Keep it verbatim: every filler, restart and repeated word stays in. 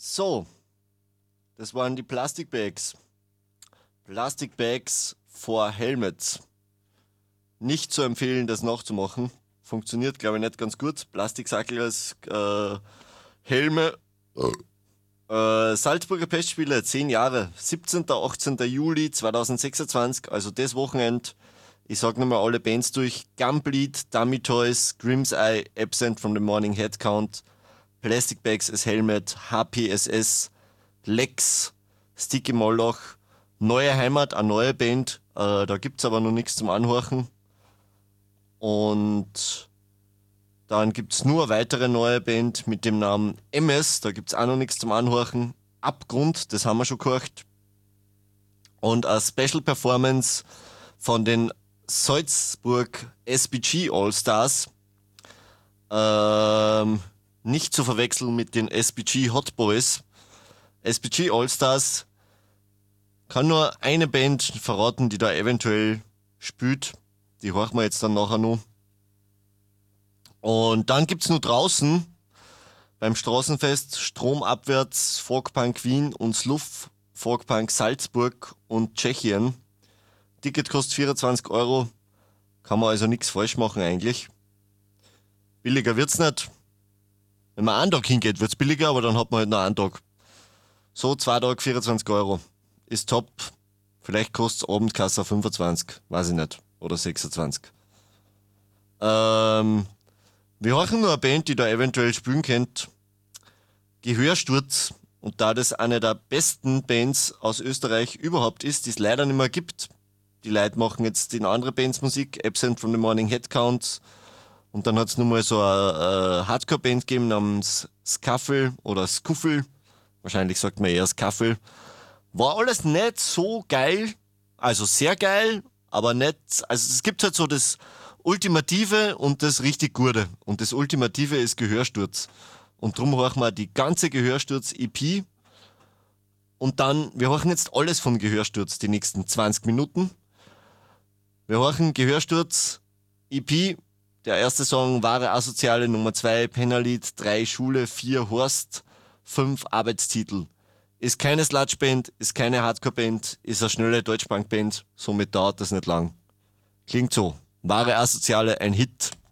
So, das waren die Plastic Bags. Plastic Bags for Helmets. Nicht zu empfehlen, das nachzumachen. Funktioniert, glaube ich, nicht ganz gut. Plastiksackel als äh, Helme. Äh, Salzburger Festspiele, zehn Jahre. siebzehnten achtzehnten Juli zweitausendsechsundzwanzig, also das Wochenende. Ich sag nochmal alle Bands durch. Gumbleed, Dummy Toys, Grimm's Eye, Absent from the Morning Head Count, Plastic Bags as Helmet, H P S S, Lex, Sticky Moloch, Neue Heimat, eine neue Band. Äh, da gibt's aber noch nichts zum Anhorchen. Und dann gibt's nur eine weitere neue Band mit dem Namen M S. Da gibt's auch noch nichts zum Anhorchen. Abgrund, das haben wir schon gehört. Und eine Special Performance von den Salzburg S B G All-Stars. Ähm, nicht zu verwechseln mit den S B G Hot Boys. S B G All-Stars kann nur eine Band verraten, die da eventuell spielt. Die horchen wir jetzt dann nachher noch. Und dann gibt's nur draußen beim Straßenfest Stromabwärts, Folkpunk Wien und Sluff, Folkpunk Salzburg und Tschechien. Ticket kostet vierundzwanzig Euro. Kann man also nichts falsch machen eigentlich. Billiger wird's nicht. Wenn man einen Tag hingeht, wird's billiger, aber dann hat man halt noch einen Tag. So, zwei Tage vierundzwanzig Euro. Ist top. Vielleicht kostet's Abendkasse fünfundzwanzig. Weiß ich nicht. Oder sechsundzwanzig. Ähm, wir hören nur eine Band, die da eventuell spielen könnt. Gehörsturz. Und da das eine der besten Bands aus Österreich überhaupt ist, die es leider nicht mehr gibt. Die Leute machen jetzt in andere Bands Musik, Absent from the Morning Head Counts. Und dann hat's nur mal so eine, eine Hardcore-Band gegeben namens Scuffle oder Scuffle. Wahrscheinlich sagt man eher Scuffle. War alles nicht so geil. Also sehr geil, aber nicht. Also es gibt halt so das Ultimative und das richtig Gute. Und das Ultimative ist Gehörsturz. Und drum hören wir die ganze Gehörsturz-E P. Und dann, wir hören jetzt alles von Gehörsturz, die nächsten zwanzig Minuten. Wir hören Gehörsturz, E P, der erste Song, Wahre Asoziale, Nummer zwei, Pennerlied, drei, Schule, vier, Horst, fünf, Arbeitstitel. Ist keine Sludge-Band, ist keine Hardcore-Band, ist eine schnelle Deutschpunk-Band, somit dauert das nicht lang. Klingt so. Wahre Asoziale, ein Hit.